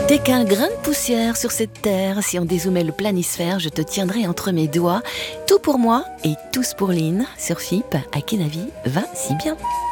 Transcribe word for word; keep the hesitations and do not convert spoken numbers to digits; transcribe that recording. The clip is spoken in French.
T'es qu'un grain de poussière sur cette terre. Si on dézoomait le planisphère, je te tiendrai entre mes doigts. Tout pour moi et tous pour Lynn. Sur F I P, à qui la vie va si bien.